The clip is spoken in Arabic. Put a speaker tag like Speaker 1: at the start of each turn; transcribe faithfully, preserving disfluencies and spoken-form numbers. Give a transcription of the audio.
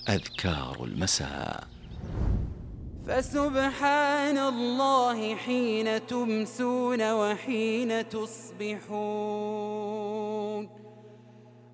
Speaker 1: أذكار المساء.
Speaker 2: فسبحان الله حين تمسون وحين تصبحون.